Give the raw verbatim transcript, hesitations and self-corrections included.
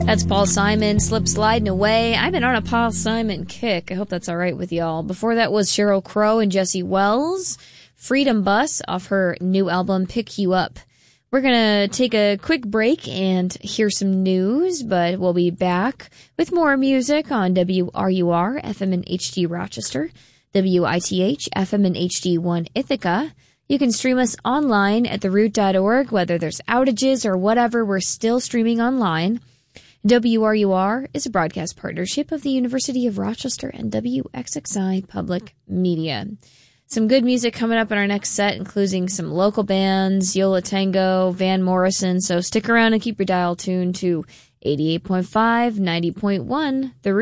That's Paul Simon, Slip Sliding Away. I've been on a Paul Simon kick. I hope that's all right with y'all. Before that was Sheryl Crow and Jesse Wells, Freedom Bus off her new album, Pick You Up. We're going to take a quick break and hear some news, but we'll be back with more music on W R U R, F M and H D Rochester, W I T H, F M and H D one Ithaca. You can stream us online at the root dot org, whether there's outages or whatever, we're still streaming online. W R U R is a broadcast partnership of the University of Rochester and W X X I Public Media. Some good music coming up in our next set, including some local bands, Yo La Tengo, Van Morrison, so stick around and keep your dial tuned to eighty-eight point five, ninety point one, The Root.